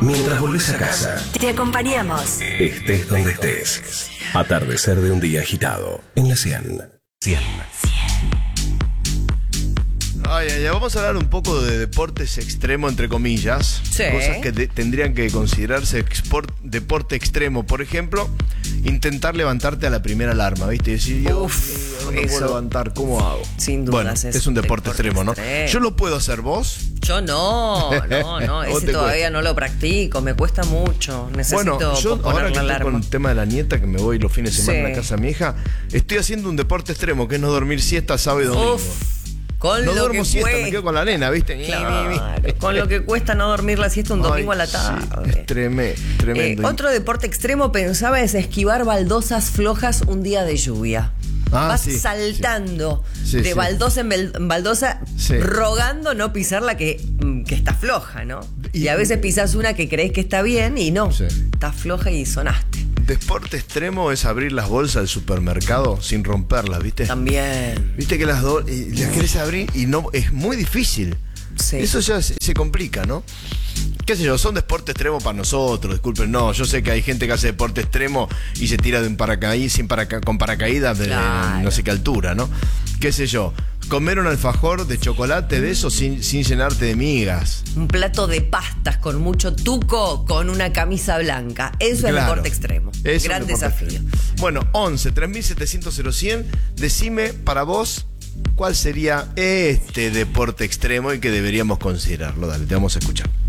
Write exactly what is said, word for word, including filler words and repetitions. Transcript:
Mientras volvés a casa, Te acompañamos. estés donde estés. Atardecer de un día agitado en la cien. cien. Ay, ay, ay, vamos a hablar un poco de deportes extremo, entre comillas. Sí. Cosas que de- tendrían que considerarse export- deporte extremo. Por ejemplo, intentar levantarte a la primera alarma, ¿viste? Y decir, Dios Uf, mío, no me eso. puedo levantar, ¿cómo hago? Sin dudas Bueno, es es un deporte, deporte extremo, ¿no? extremo. Yo lo puedo hacer, ¿vos? Yo no, no, no, ¿Vos ese te todavía cuesta? no lo practico, me cuesta mucho, necesito Bueno, yo poner ahora que la estoy alarma. con el tema de la nieta, que me voy los fines de semana Sí. a la casa de mi hija, estoy haciendo un deporte extremo, que es no dormir siesta sábado y domingo. Uf, con no lo duermo que siesta, cuesta. me quedo con la nena, ¿viste? Claro, con lo que cuesta no dormir la siesta un domingo Ay, a la sí, tarde. es treme- tremendo. Eh, otro deporte extremo pensaba es esquivar baldosas flojas un día de lluvia. Ah, Vas sí, saltando sí. Sí, de sí. baldosa en bel- en baldosa, Sí. rogando no pisar la que, mm, que está floja, ¿no? Y, Y- a veces pisás una que crees que está bien y no. Sí. Está floja y sonaste. Deporte extremo es abrir las bolsas del supermercado sin romperlas, ¿viste? También. Viste que las, do- y las querés abrir y no es muy difícil. Sí. Eso ya se, se complica, ¿no? Qué sé yo, son deporte extremo para nosotros, disculpen, no, yo sé que hay gente que hace deporte extremo y se tira de un paracaídas sin paraca- con paracaídas de Claro. no sé qué altura, ¿no? Qué sé yo, comer un alfajor de chocolate de eso sin, sin llenarte de migas. Un plato de pastas con mucho tuco con una camisa blanca. Eso es Claro. deporte extremo. Es un Gran deporte desafío. extremo. Bueno, once, tres mil setecientos, cien, decime para vos cuál sería este deporte extremo y que deberíamos considerarlo. Dale, te vamos a escuchar.